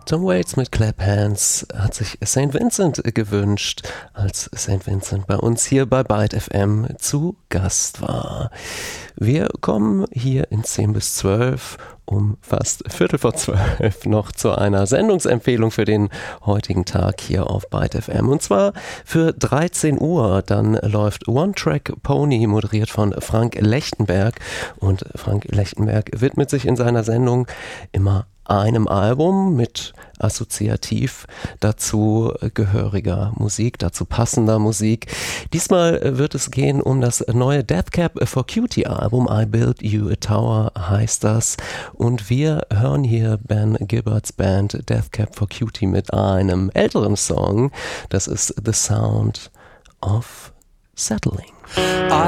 Tom Waits mit Clap Hands hat sich St. Vincent gewünscht, als St. Vincent bei uns hier bei Byte FM zu Gast war. Wir kommen hier in 10 bis 12 um fast 11:45 noch zu einer Sendungsempfehlung für den heutigen Tag hier auf Byte FM. Und zwar für 13 Uhr. Dann läuft One Track Pony, moderiert von Frank Lechtenberg. Und Frank Lechtenberg widmet sich in seiner Sendung immer einem Album mit assoziativ dazu gehöriger Musik, dazu passender Musik. Diesmal wird es gehen um das neue Death Cab for Cutie Album. I Built You a Tower heißt das. Und wir hören hier Ben Gilberts Band Death Cab for Cutie mit einem älteren Song. Das ist The Sound of Settling.